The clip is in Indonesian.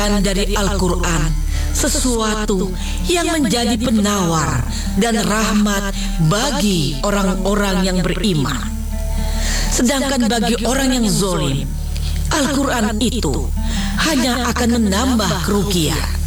dari Al-Quran sesuatu yang menjadi penawar dan rahmat bagi orang-orang yang beriman. Sedangkan bagi orang yang zalim, Al-Quran itu hanya akan menambah kerugian.